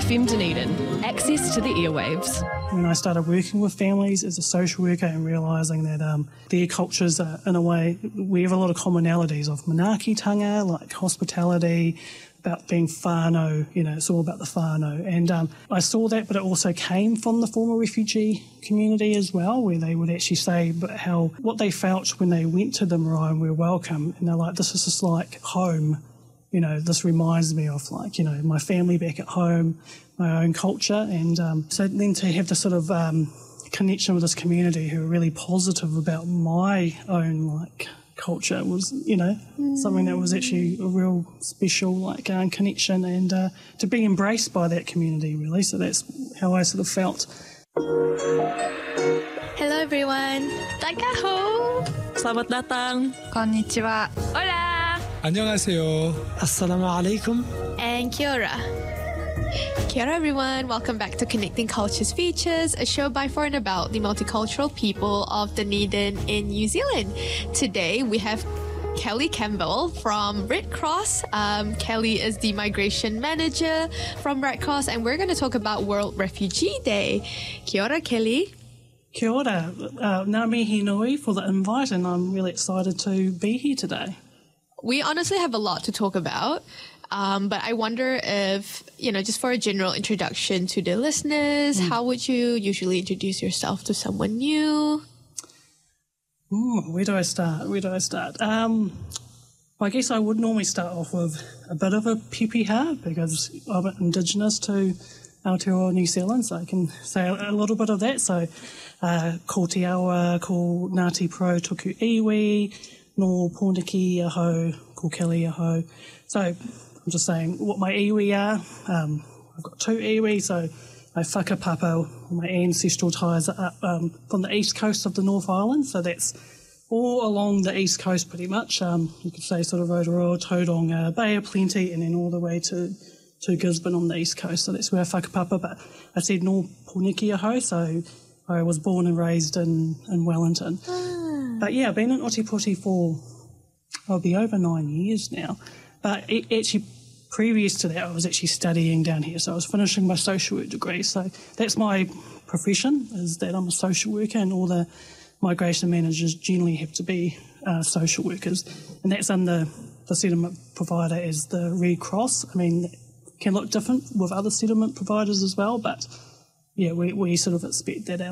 FM Dunedin, access to the airwaves. When I started working with families as a social worker and realising that their cultures are, in a way, we have a lot of commonalities of manaakitanga, like hospitality, about being whānau, it's all about the whānau. And I saw that, but it also came from the former refugee community as well, where they would actually say what they felt when they went to the marae and were welcome. And they're like, this is just like home. This reminds me of my family back at home, my own culture. And so then to have this sort of connection with this community who are really positive about my own culture was, something that was actually a real special connection and to be embraced by that community really. So that's how I sort of felt. Hello everyone. Takaho. Selamat datang. Konnichiwa. Hola. 안녕하세요. Assalamu alaikum. And kia ora. Kia ora everyone, welcome back to Connecting Cultures Features, a show by, for and about the multicultural people of Dunedin in New Zealand. Today we have Kelly Campbell from Red Cross. Kelly is the migration manager from Red Cross and we're going to talk about World Refugee Day. Kia ora Kelly. Kia ora. Ngā mihi nui for the invite and I'm really excited to be here today. We honestly have a lot to talk about. But I wonder if, just for a general introduction to the listeners, how would you usually introduce yourself to someone new? Where do I start? I guess I would normally start off with a bit of a pepeha because I'm Indigenous to Aotearoa, New Zealand, so I can say a little bit of that. So, ko te awa, ko Ngāti Pro tuku iwi, no pōniki aho, ko Kelly aho. So I'm just saying what my iwi are. I've got two iwi, so my whakapapa, my ancestral ties are up from the east coast of the North Island, so that's all along the east coast pretty much. You could say sort of Rotorua, Tauranga, Bay of Plenty, and then all the way to Gisborne on the east coast, so that's where I whakapapa. But I said no pōniki aho, so I was born and raised in Wellington. But yeah, I've been in Ōtepoti for, I'll be over 9 years now. But actually, previous to that, I was actually studying down here. So I was finishing my social work degree. So that's my profession, is that I'm a social worker, and all the migration managers generally have to be social workers. And that's under the settlement provider as the Red Cross. I mean, it can look different with other settlement providers as well, but yeah, we sort of expect that